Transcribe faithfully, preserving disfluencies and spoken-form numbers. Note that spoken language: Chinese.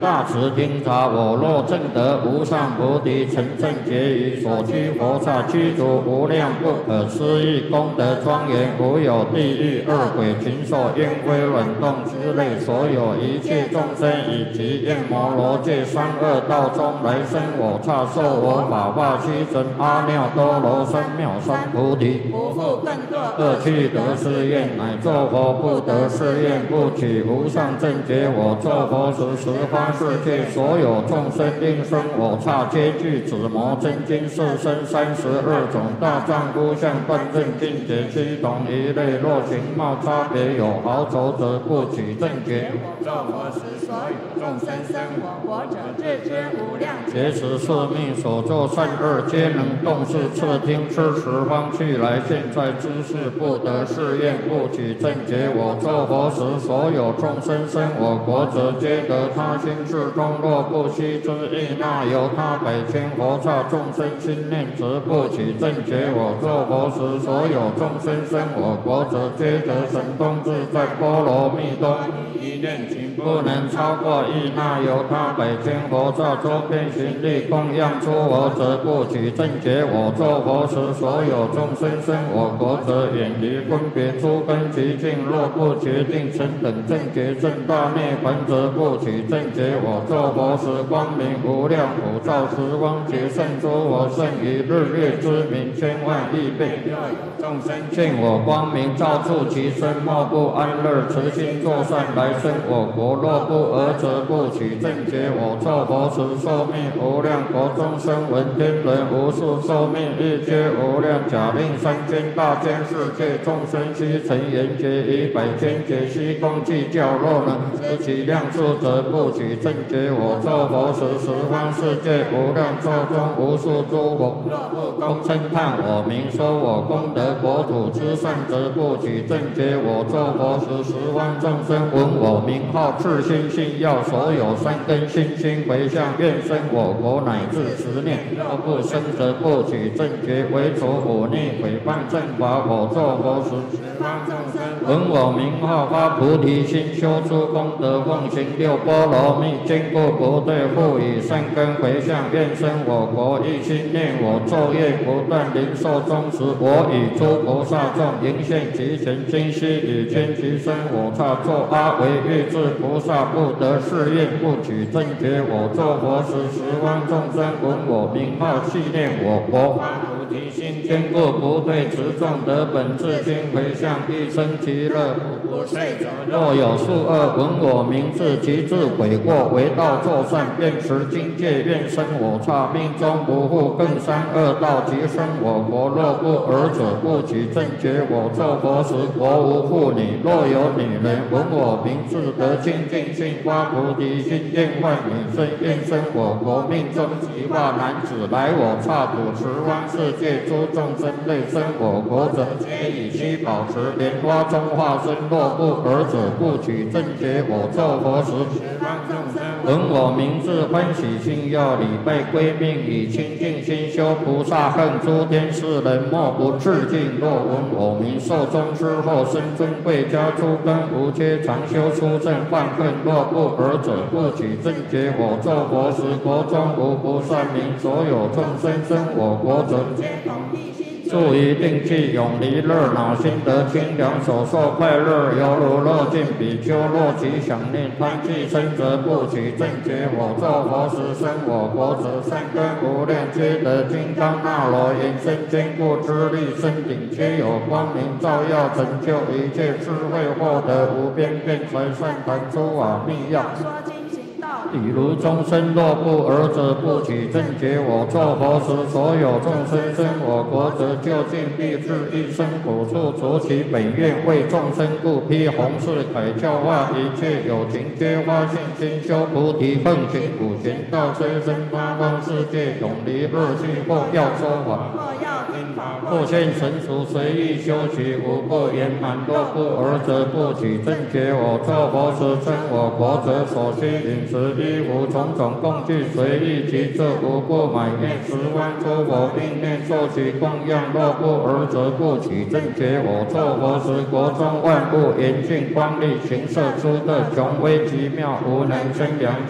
大慈听察，我若证得无上菩提，成正觉于所居佛刹，具足无量不可思议功德庄严，无有地狱、恶鬼、禽兽、烟灰、卵动之类，所有一切众生以及焰摩罗界三恶道中来生我刹，受我法化须真阿耨多罗三藐三菩提， 不复更堕恶趣得誓愿，乃作佛不得誓愿，不取无上正觉。我作佛时，十方世界所有众生应生我刹，皆具紫魔真经四身三十二种大丈夫相断正境界七同一类。若形貌差别有毫轴，则不取正觉。 作佛时，所有众生生我国者，自知无量劫持是命所作善恶，皆能动视次听知十方去来。现在知识不得誓愿，不取正觉。我作佛时，所有众生生我国者，皆得他心智中。若不悉之意，那由他百千佛刹众生心念，则不取正觉。我作佛时，所有众生生我国者，皆得神通自在波罗蜜多。一念情不能超过意，那由他百千佛刹周遍行力供养出我者，不取正觉。我作佛时，所有众生生我国者，远离分别诸根极境。若不决定成等正觉正大涅槃，则不取正觉。我作佛时，光明无量，普照十方劫胜诸佛，胜于日月之明千万亿倍。众生见我光明，照触其身，莫不安乐，慈心作善，来生我国。若不尔，则不取正觉。我作佛时，寿命无量，国中生闻天人无数，寿命亦皆无量。假令三千大千世界众生悉成圆觉，以百千劫悉共计较。若能知其量数，则不取正觉。我作佛时，十方世界无量寿中无数诸佛，若不恭称叹我名，说我功德国土之善，则不取正觉。我作佛时，十方众生闻我名号，至心信要，所有善根信心回向，愿生我国乃至十念。若不生，则不取正觉。为除忤逆毁谤正法，我作佛时，十方众生闻我名号，发菩提心，修诸功德，奉行六波罗蜜，坚固不退，复以善根回向，愿生我国。一心念我，昼夜不断，临寿终时，我与诸菩萨众迎现其前，今夕以天其身我刹，作阿惟越致菩萨，不得誓愿，不取正觉。我作佛时，十方众生闻我名号，系念我国，发菩提心，坚固不退，持众得本自心回向，一生其乐，不退者。若有数恶闻我名字，其自悔过，为道作善，便持经戒，愿生我刹，命中不复更三恶道，即生我国。若不尔者，不取正觉。我作佛时，国无妇女。若有女人闻我名字，得清净心，发菩提心，愿万女生，愿生我国。命中即化男子，来我刹，主十方世界诸众生类生我国者，皆以须保持莲花中化身。若不尔者，不取正觉。我作佛时，十方众生闻我名字，欢喜心要，礼拜归命，以清净心修菩萨恨，诸天世人莫不致敬。若闻我名，寿终之后，生尊贵家，诸根无缺，常修出正犯恨。若不尔者，不取正觉。我作佛时，国中无不善名，所有众生生我国者，皆同一心。住于定气，永离热恼，心得清凉，所受快乐，犹如乐尽比丘。若其想念贪气生，则不取正觉。我作佛时，生我国者，善根无量，皆得金刚那罗延伸坚固之力，身顶皆有光明照耀，成就一切智慧，获得无边辩才善谈诸法密要。说经行道理，如众生若不尔者，不取正觉。我作佛时，所有众生生我国者，究竟必至一生苦处，除其本愿，为众生故，披弘誓凯教化一切有情，皆发信心修菩提，奉行普贤道，随身八方世界，永离恶趣。或要说法，或要听法，或现成熟，随意修习，无不圆满。若不尔者，不取正觉。我作佛时，称我国者，所需饮食衣服种种供具，随意其这无不满愿。十方诸佛并念受其供养。若不尔者，不取正觉。我作佛时，国中万物严净光丽，形色出的雄威极妙，无能生量。